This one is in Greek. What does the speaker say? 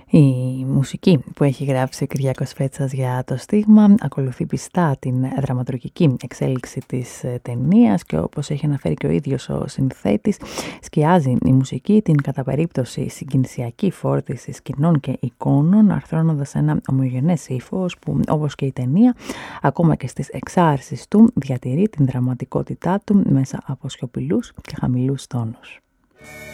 Η μουσική που έχει γράψει ο Κυριάκος Φέτσας για το Στίγμα ακολουθεί πιστά την δραματουργική εξέλιξη της ταινίας και όπως έχει αναφέρει και ο ίδιος ο συνθέτης, σκιάζει η μουσική την κατά περίπτωση συγκινησιακή φόρτιση σκηνών και εικόνων, αρθρώνοντας ένα ομογενές ύφος που, όπως και η ταινία, ακόμα και στις εξάρσεις του διατηρεί την δραματικότητά του μέσα από σιωπηλούς και χαμηλούς τόνους.